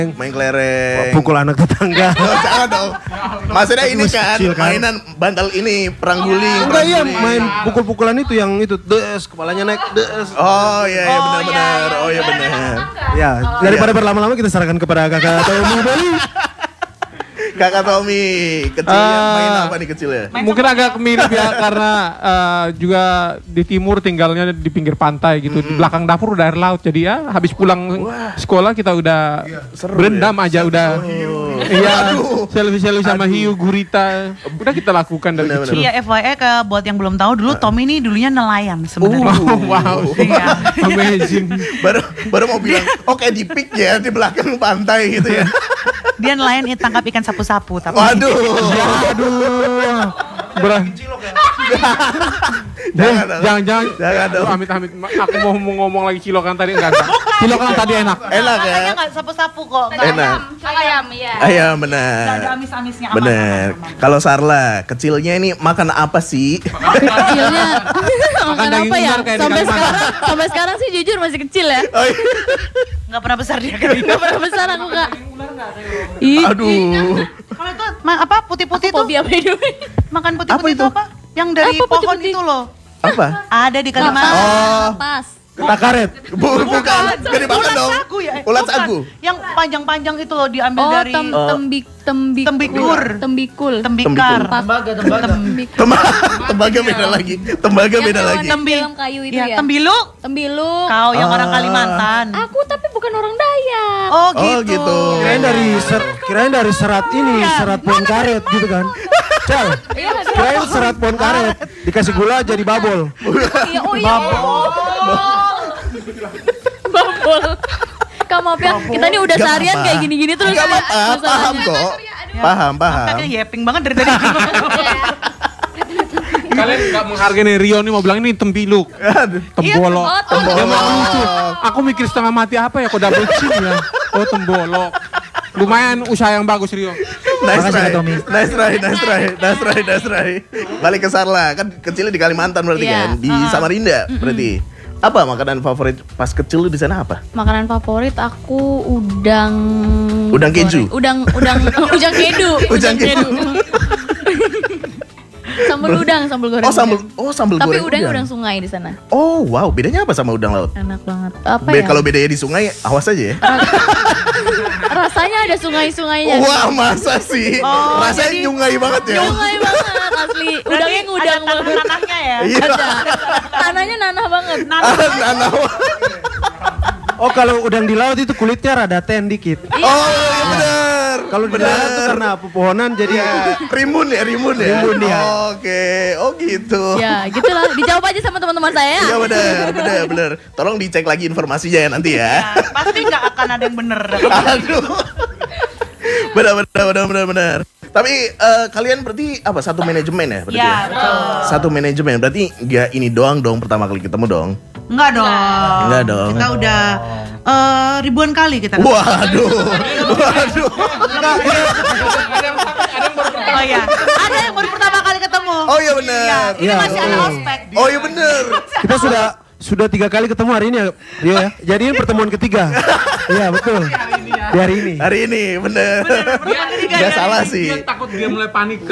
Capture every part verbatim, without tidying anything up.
Main kelereng. Pukul anak tetangga. Oh, jangan dong. Maksudnya ini Masih kan, kecil, kan? mainan bantal ini, perang guling. Enggak, perang iya guling. main pukul-pukulan itu yang itu des kepalanya naik des. Oh iya, iya Oh, benar-benar. iya, iya. Oh iya benar. Ya, daripada berlama-lama kita serahkan kepada kakak atau Om Bali. Kakak Tommy, kecilnya Ah. main apa nih kecilnya? Mungkin agak mirip ya karena eh, juga di timur tinggalnya di pinggir pantai gitu. Di belakang dapur udah air laut. Jadi ya habis pulang sekolah kita udah Seru berendam ya? aja udah. Oh. Iya, Aduh. selfie-selfie sama hiu, gurita. Udah kita lakukan dari Benar-benar. kecil. Iya, F Y I ke buat yang belum tahu dulu Tommy ini dulunya nelayan sebenarnya. Oh, wow. Iya. Amazing. baru baru mau bilang, oke di pick ya di belakang pantai gitu ya. Dia nelayan eh, tangkap ikan sapu-sapu tapi. Waduh. Aduh. Ber- Jangan dong. jangan jangan Jangan dong. Aduh, amit amit. Aku mau mau ngomong lagi cilokan tadi enggak. enggak. Cilokan tadi enak. Enak ya. Katanya nggak sapu-sapu kok. Nggak Enak. ayam. Ayam, iya. Ayam Nggak ada benar. amis-amisnya. aman, Benar. aman, aman. Kalau Sarla, kecilnya ini makan apa sih? Kecilnya makan daging apa ya? ular kayak di Sampai Kalimantan. sekarang, sampai sekarang sih jujur masih kecil ya. Oh, iya. Nggak pernah besar dia kali. Gak pernah besar aku kak. Ih, Aduh. Kalau itu ma- apa putih-putih tuh? fobia by the way. Makan Apa putih-putih itu? itu apa? Yang dari Apa pohon putih-putih? itu loh. Apa? Ada di Kalimantan. Oh. Pas. Takaret. Bu, bukan. Gak dimakan Ulat dong. sagu ya? Eh, Ulat bukan. sagu. Yang panjang-panjang itu loh diambil Oh, dari tem tembik tembik Tembikur. tembikul. tembikar. Tembaga, tembaga. Tembaga, tembaga beda lagi. Tembaga Yang beda hewan lagi. di dalam kayu itu Ya, ya. tembiluk. Tembiluk. Kau yang Ah. orang Kalimantan. Aku tapi bukan orang Dayak. Oh Oh, gitu. gitu. Kirain dari ser, kirain dari serat ini, serat pohon karet gitu kan. Cal, Iya, kirain serat pohon karet dikasih gula jadi babol. iya, oh iya. Babol. Kamu maaf ya, kita ini udah Gak seharian apa-apa. kayak gini-gini terus. Gak apa-apa, masalahnya. paham kok. Paham, paham. Kayaknya yeping banget dari tadi. Kalian nggak menghargai nih Rio nih mau bilang ini tembiluk. Aduh. Tembolok. Oh, Dia mah tembolok. lucu. Aku mikir setengah mati apa ya kok double chin ya. Oh tembolok. Lumayan usaha yang bagus Rio. Nice Makasih, try, Kak Tommy. nice try, nice try, nice try, nice try. Balik ke Sarla, kan kecilnya di Kalimantan berarti Iya. kan, di Samarinda berarti. Apa makanan favorit pas kecil lu di sana apa? Makanan favorit aku udang. Udang keju? Udang udang udang kedu. Udang keju. Sambal udang, sambal goreng. Oh sambal, udang. oh sambal Tapi goreng udang udang. udang sungai di sana. Oh wow, bedanya apa sama udang laut? Enak banget. Apa Be- ya? Kalau bedanya di sungai, awas aja ya. Rasanya ada sungai-sungainya. Wah masa sih? Oh, Rasanya jadi- nyungai banget ya. Sungai banget asli. Udangnya Berarti ngudang ada banget. tanah-tanahnya ya. Iya. Ada. Tanahnya nanah banget. Ah, nanah. Oh kalau udang di laut itu kulitnya rada ten dikit. Oh iya benar. Kalau di darat itu karena pepohonan jadi Iya, rimbun ya, rimbun ya. Rimbun, ya. Oke, oh gitu. Ya, gitulah. Dijawab aja sama teman-teman saya. Iya benar, benar, benar. Tolong dicek lagi informasinya ya nanti ya. Ya, pasti nggak akan ada yang bener. Aduh. Benar, benar, benar, benar, benar. Tapi eh, kalian berarti apa satu manajemen ya? Berarti Ya, ya? betul. Satu manajemen. Berarti nggak ini doang dong pertama kali ketemu dong. Enggak dong. Enggak dong. Kita udah eh, ribuan kali kita. Waduh, waduh. Oh iya. Ada yang baru pertama kali ketemu. Oh iya benar. Ini Iya, masih ada betul. ospek. Oh iya benar. kita sudah sudah tiga kali ketemu hari ini ya, Rio ya. Jadi ini pertemuan ketiga. Iya betul. Di hari ini. Hari ini benar. Gak salah sih. Dia takut dia mulai panik.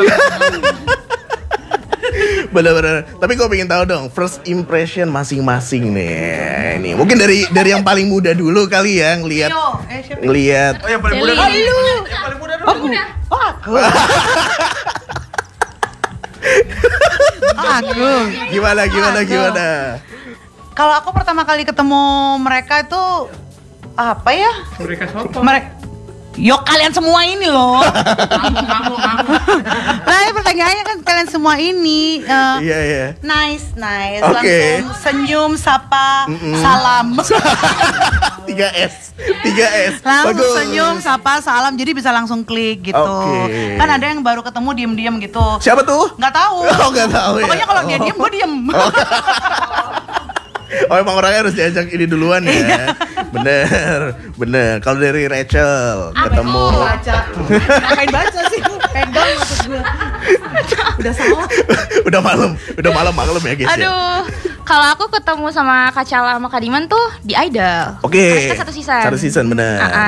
Bener-bener. Tapi gue pengen tahu dong first impression masing-masing nih. Ini mungkin dari dari yang paling muda dulu kali ya ngelihat Yo, eh siapa? ngelihat. Oh yang paling Jadi, Oh, gue. Oh, aku. Oh, aku. Gimana gimana Aduh. gimana? Kalau aku pertama kali ketemu mereka itu apa ya? Mereka sopo. Mereka Yo kalian semua ini loh. Kamu kamu kamu. Nah, ya pertanyaannya kan kalian semua ini eh, Iya iya. nice, nice. Oke. Langsung senyum, sapa, salam. tiga S. tiga S. Langsung Bagus. senyum, sapa, salam. Jadi bisa langsung klik gitu. Oke. Kan ada yang baru ketemu diem-diem gitu. Siapa tuh? Nggak tahu. Oh, nggak tahu ya. Pokoknya kalau dia diem, gue diem. Oh emang orangnya harus diajak ini duluan ya. Bener, bener. Kalau dari Rachel ketemu. Baca. Ngapain baca sih? Pegang maksud gue. Udah salah. Udah malam, udah malam malam ya guys ya. Aduh, kalau aku ketemu sama Kak Cala sama Kak Diman tuh di Idol. Oke. Mereka satu season. Satu season bener. Ah, ah.